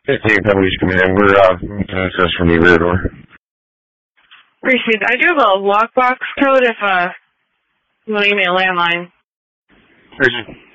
Company's coming in. We're access from the rear door. Appreciate it. I do have a lockbox code if you want to give me a landline. Appreciate it.